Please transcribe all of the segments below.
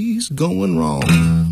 He's going wrong.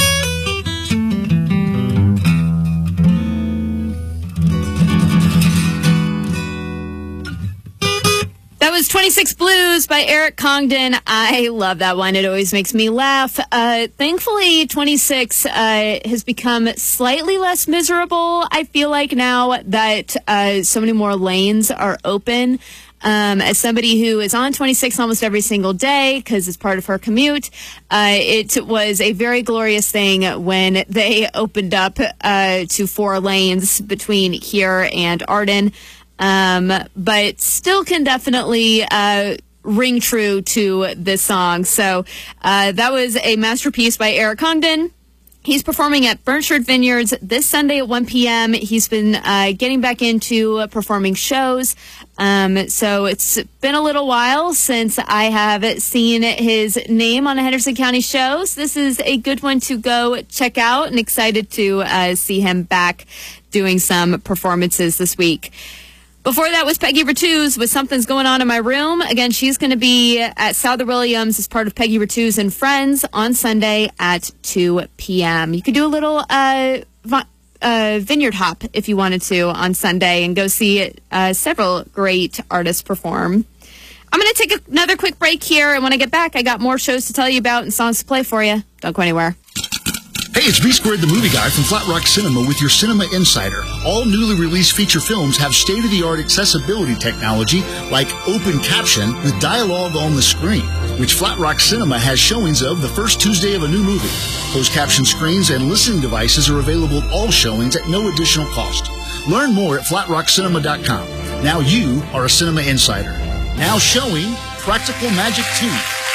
That was 26 Blues by Eric Congdon. I love that one. It always makes me laugh. Thankfully, 26 has become slightly less miserable, I feel like, now that so many more lanes are open. As somebody who is on 26 almost every single day because it's part of her commute, it was a very glorious thing when they opened up to 4 lanes between here and Arden. But still can definitely ring true to this song. So that was a masterpiece by Eric Congdon. He's performing at Burnshard Vineyards this Sunday at 1 p.m. He's been getting back into performing shows. So it's been a little while since I have seen his name on a Henderson County show. So this is a good one to go check out, and excited to see him back doing some performances this week. Before that was Peggy Vertuz with Something's Going On in My Room. Again, she's going to be at Souther Williams as part of Peggy Vertuz and Friends on Sunday at 2 p.m. You could do a little vineyard hop if you wanted to on Sunday and go see several great artists perform. I'm going to take another quick break here, and when I get back, I got more shows to tell you about and songs to play for you. Don't go anywhere. Hey, it's B Squared, the movie guy from Flat Rock Cinema with your Cinema Insider. All newly released feature films have state-of-the-art accessibility technology like open caption with dialogue on the screen, which Flat Rock Cinema has showings of the first Tuesday of a new movie. Closed caption screens and listening devices are available at all showings at no additional cost. Learn more at flatrockcinema.com. Now you are a Cinema Insider. Now showing Practical Magic 2.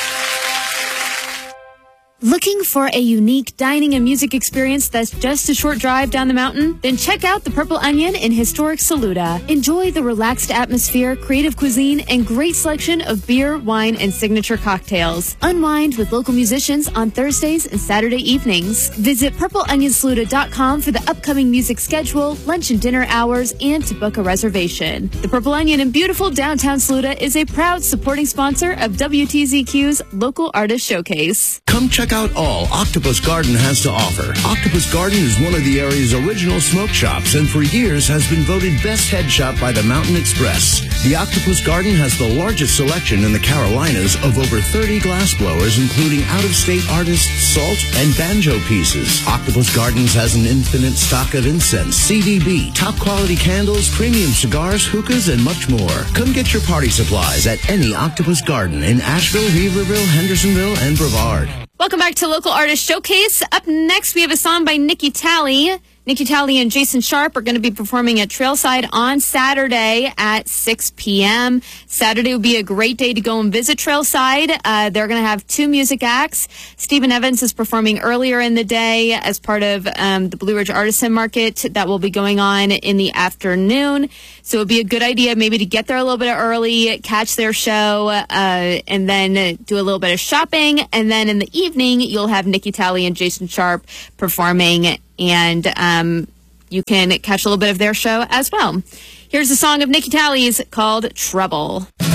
Looking for a unique dining and music experience that's just a short drive down the mountain? Then check out the Purple Onion in historic Saluda. Enjoy the relaxed atmosphere, creative cuisine, and great selection of beer, wine, and signature cocktails. Unwind with local musicians on Thursdays and Saturday evenings. Visit purpleonionsaluda.com for the upcoming music schedule, lunch and dinner hours, and to book a reservation. The Purple Onion in beautiful downtown Saluda is a proud supporting sponsor of WTZQ's Local Artist Showcase. Come check out all Octopus Garden has to offer. Octopus Garden is one of the area's original smoke shops and for years has been voted best head shop by the Mountain Express. The Octopus Garden has the largest selection in the Carolinas of over 30 glass blowers, including out-of-state artists' salt and banjo pieces. Octopus Gardens has an infinite stock of incense, CDB, top-quality candles, premium cigars, hookahs, and much more. Come get your party supplies at any Octopus Garden in Asheville, Weaverville, Hendersonville, and Brevard. Welcome back to Local Artist Showcase. Up next, we have a song by Nikki Talley. Nikki Talley and Jason Sharp are going to be performing at Trailside on Saturday at 6 p.m. Saturday will be a great day to go and visit Trailside. They're going to have 2 music acts. Stephen Evans is performing earlier in the day as part of the Blue Ridge Artisan Market that will be going on in the afternoon. So it would be a good idea maybe to get there a little bit early, catch their show, and then do a little bit of shopping. And then in the evening, you'll have Nikki Talley and Jason Sharp performing, and you can catch a little bit of their show as well. Here's a song of Nikki Talley's called Trouble.